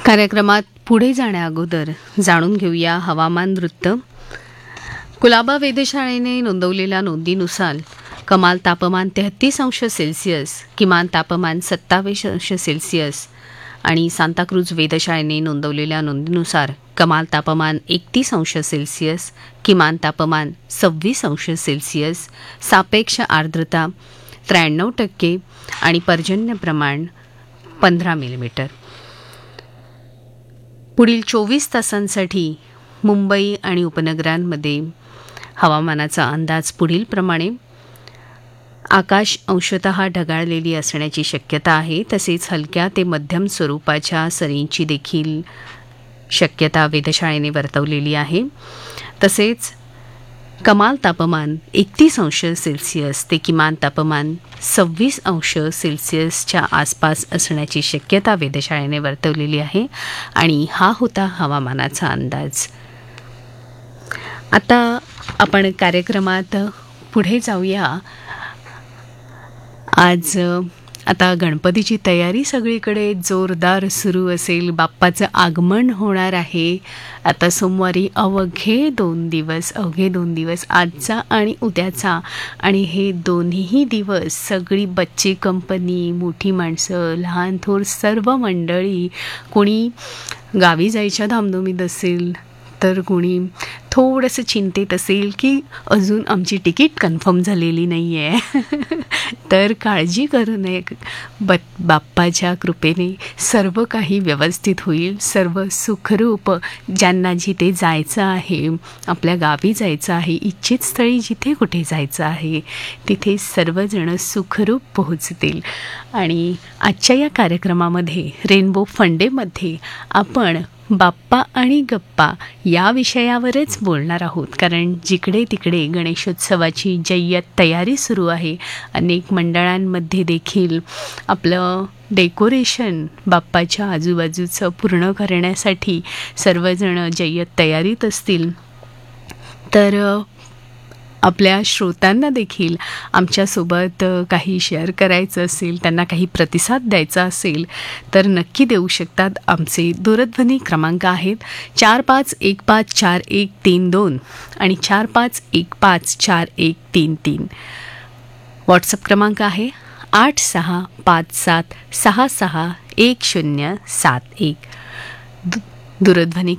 कार्यक्रमात पुढे जाण्याअगोदर जाणून घेऊया हवामान वृत्त. कुलाबा वेधशाळेने नोंदवलेल्या नोंदीनुसार कमाल तापमान 33 अंश सेल्सिअस, किमान तापमान 27 अंश सेल्सिअस आणि सांताक्रूज वेधशाळेने नोंदवलेल्या नोंदीनुसार कमाल तापमान 31 अंश सेल्सिअस, किमान तापमान 26 अंश सेल्सिअस, सापेक्ष आर्द्रता 93% आणि पर्जन्य प्रमाण 15 मिलीमीटर. पुढील 24 तासांसाठी मुंबई आणि उपनगरांमध्ये हवामानाचा अंदाज पुढील प्रमाणे. आकाश अंशतः ढगाळलेली असण्याची शक्यता आहे. तसेच हलक्या ते मध्यम स्वरूपाच्या सरींची देखील शक्यता वेधशाळेने वर्तवलेली आहे. तसेच कमाल तापमान 31 अंश सेल्सिअस ते किमान तापमान 26 अंश सेल्सिअसच्या आसपास असण्याची शक्यता वेधशाळेने वर्तवलेली आहे. आणि हा होता हवामानाचा अंदाज. आता आपण कार्यक्रमात पुढे जाऊया. आज आता गणपतीची तयारी सगळीकडे जोरदार सुरू असेल. बाप्पाचं आगमन होणार आहे आता सोमवारी. अवघे दोन दिवस आजचा आणि उद्याचा. आणि हे दोन्ही दिवस सगळी बच्ची कंपनी, मोठी माणसं, लहान थोर सर्व मंडळी, कोणी गावी जायच्या धामधुमीत असेल तर कोणी थोडंसं चिंतेत असेल की अजून आमची तिकीट कन्फर्म झालेली नाही आहे. तर काळजी करू नये. बाप्पाच्या कृपेने सर्व काही व्यवस्थित होईल. सर्व सुखरूप. ज्यांना जिथे जायचं आहे, आपल्या गावी जायचं आहे, इच्छित स्थळी जिथे कुठे जायचं आहे तिथे सर्वजण सुखरूप पोहोचतील. आणि आजच्या या कार्यक्रमामध्ये रेनबो फंडेमध्ये आपण बाप्पा आणि गप्पा या विषयावरच बोलणार आहोत. कारण जिकडे तिकडे गणेशोत्सवाची जय्यत तयारी सुरू आहे. अनेक मंडळांमध्ये देखील आपलं डेकोरेशन बाप्पाच्या आजूबाजूचं पूर्ण करण्यासाठी सर्वजण जय्यत तयारीत असतील. तर आपल्या श्रोत्यांना देखील आमच्यासोबत काही शेअर करायचं असेल, त्यांना काही प्रतिसाद द्यायचा असेल तर नक्की देऊ शकतात. आमचे दूरध्वनी क्रमांक आहेत 45154132 आणि 45154133. व्हॉट्सअप क्रमांक आहे 8657661071. दूरध्वनी